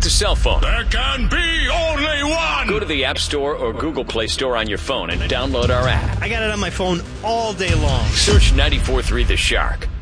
a cell phone? There can be only one! Go to the App Store or Google Play Store on your phone and download our app. I got it on my phone all day long. Search 94.3 The Shark.